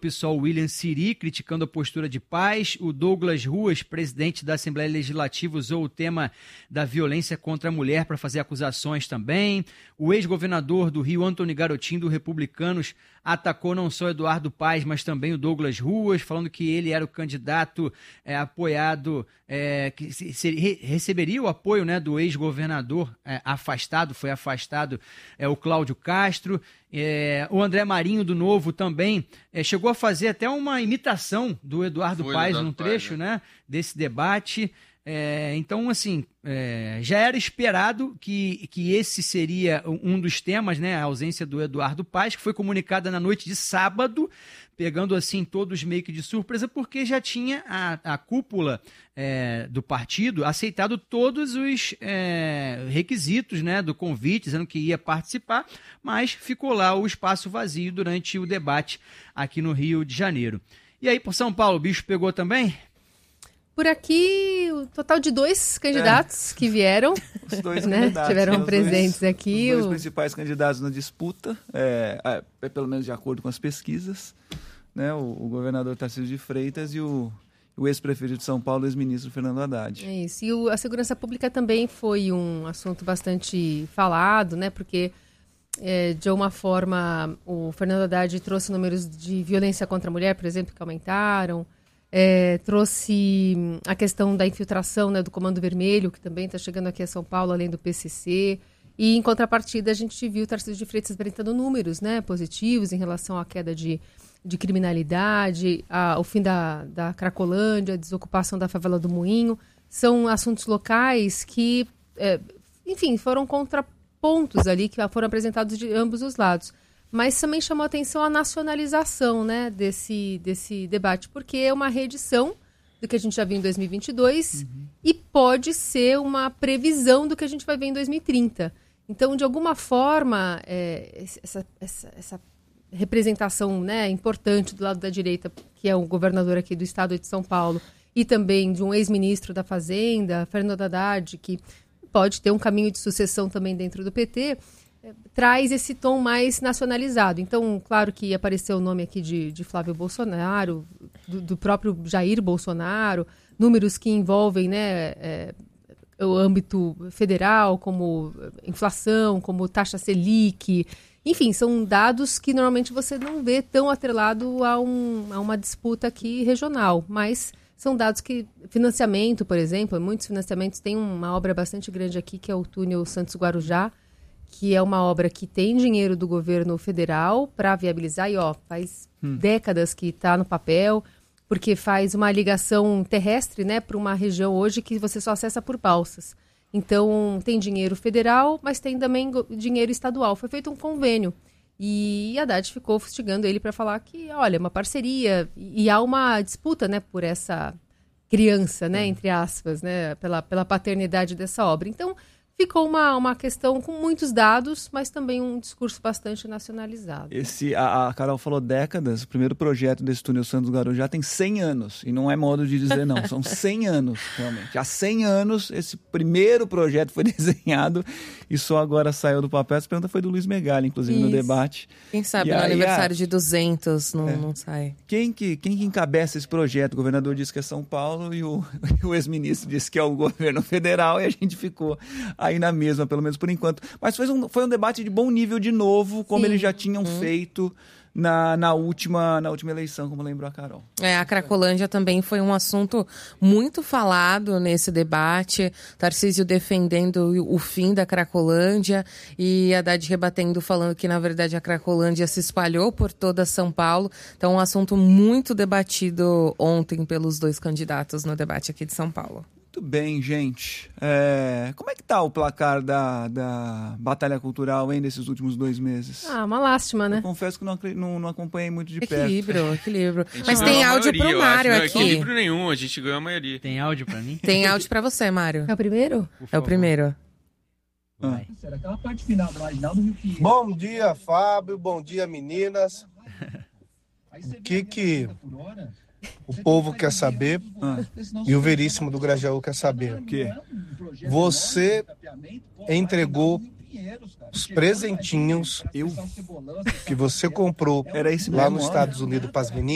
PSOL William Siri, criticando a postura de paz. O Douglas Ruas, presidente da Assembleia Legislativa, usou o tema da violência contra a mulher para fazer acusações também. O ex-governador do Rio, Antony Garotinho, do Republicanos, atacou não só Eduardo Paes, mas também o Douglas Ruas, falando que ele era o candidato apoiado, que receberia o apoio, né, do ex-governador foi afastado, o Cláudio Castro. O André Marinho, do Novo, também chegou a fazer até uma imitação do Eduardo Paes num trecho, né, desse debate. Então, assim, já era esperado que esse seria um dos temas, né, a ausência do Eduardo Paes, que foi comunicada na noite de sábado, pegando assim todos meio que de surpresa, porque já tinha a cúpula do partido aceitado todos os requisitos, né, do convite, dizendo que ia participar, mas ficou lá o espaço vazio durante o debate aqui no Rio de Janeiro. E aí, por São Paulo, o bicho pegou também? Por aqui, o total de 2 candidatos que vieram, os 2 né, candidatos, tiveram presentes aqui. Os 2 principais candidatos na disputa, pelo menos de acordo com as pesquisas, né, o governador Tarcísio de Freitas e o ex-prefeito de São Paulo, ex-ministro Fernando Haddad. É isso, e a segurança pública também foi um assunto bastante falado, né, porque de alguma forma o Fernando Haddad trouxe números de violência contra a mulher, por exemplo, que aumentaram. Trouxe a questão da infiltração, né, do Comando Vermelho, que também está chegando aqui a São Paulo, além do PCC. E, em contrapartida, a gente viu o Tarcísio de Freitas apresentando números, né, positivos em relação à queda de criminalidade, o fim da Cracolândia, a desocupação da favela do Moinho. São assuntos locais que, enfim, foram contrapontos ali, que foram apresentados de ambos os lados. Mas também chamou a atenção a nacionalização, né, desse debate, porque é uma reedição do que a gente já viu em 2022 e pode ser uma previsão do que a gente vai ver em 2030. Então, de alguma forma, essa representação, né, importante do lado da direita, que é o governador aqui do estado de São Paulo, e também de um ex-ministro da Fazenda, Fernando Haddad, que pode ter um caminho de sucessão também dentro do PT, traz esse tom mais nacionalizado. Então, claro que apareceu o nome aqui de Flávio Bolsonaro, do próprio Jair Bolsonaro, números que envolvem, né, o âmbito federal, como inflação, como taxa Selic. Enfim, são dados que normalmente você não vê tão atrelado a uma disputa aqui regional, mas são dados que, financiamento, por exemplo, muitos financiamentos, tem uma obra bastante grande aqui, que é o túnel Santos-Guarujá, que é uma obra que tem dinheiro do governo federal para viabilizar, e faz décadas que está no papel, porque faz uma ligação terrestre, né, para uma região hoje que você só acessa por balsas. Então, tem dinheiro federal, mas tem também dinheiro estadual. Foi feito um convênio e Haddad ficou fustigando ele para falar que, olha, uma parceria, e há uma disputa, né, por essa criança, né, entre aspas, né, pela paternidade dessa obra. Então, ficou uma questão com muitos dados, mas também um discurso bastante nacionalizado. A Carol falou décadas, o primeiro projeto desse túnel Santos-Guarujá tem 100 anos, e não é modo de dizer não, são 100 anos, realmente. Há 100 anos esse primeiro projeto foi desenhado e só agora saiu do papel. Essa pergunta foi do Luiz Megali, inclusive, no debate. Quem sabe no aniversário de 200 não sai. Quem que encabeça esse projeto? O governador disse que é São Paulo e o ex-ministro disse que é o governo federal, e a gente ficou aí na mesma, pelo menos por enquanto. Mas foi um debate de bom nível de novo, como eles já tinham feito na última eleição, como lembrou a Carol. A Cracolândia também foi um assunto muito falado nesse debate. Tarcísio defendendo o fim da Cracolândia e Haddad rebatendo, falando que, na verdade, a Cracolândia se espalhou por toda São Paulo. Então, um assunto muito debatido ontem pelos 2 candidatos no debate aqui de São Paulo. Muito bem, gente. Como é que tá o placar da Batalha Cultural, hein, desses últimos 2 meses? Uma lástima, né? Eu confesso que não acompanhei muito de perto. Equilíbrio. Mas tem áudio pro Mário aqui. Não é equilíbrio nenhum, a gente ganhou a maioria. Tem áudio pra mim? Tem áudio pra você, Mário. É o primeiro? É o primeiro. Bom dia, Fábio. Bom dia, meninas. O que o povo quer saber e o Veríssimo do Grajaú quer saber? O quê? Você entregou os presentinhos que você comprou lá nos Estados Unidos para as meninas?